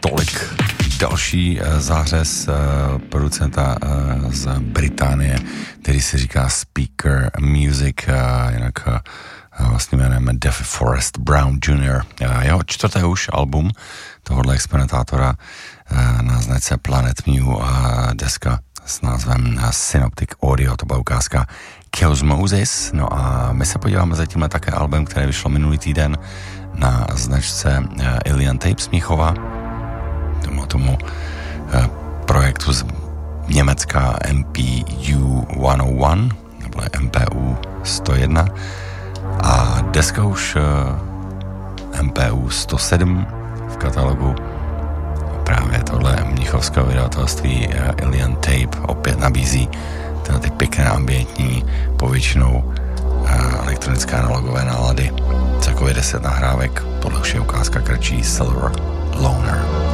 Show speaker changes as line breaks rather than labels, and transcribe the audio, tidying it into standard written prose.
tolik. Další zářez producenta z Británie, který se říká Speaker Music, jinak vlastně jménem Def Forest Brown Jr. Jeho čtvrté už album tohohle experimentátora na značce Planet Mu, deska s názvem Synoptic Audio, to byla ukázka Cosmosis. No a my se podíváme za tímhle také album, které vyšlo minulý týden na značce Alien Tapes Mnichova, tomu projektu z Německa MPU 101, nebo MPU 101, a deska už MPU 107 v katalogu. Právě tohle mnichovského vydavatelství Alien Tape opět nabízí tyhle ty pěkné ambientní, povětšinou elektronické analogové nálady. Celkově 10 nahrávek, tohle už je ukázka kratší, Silver Loner.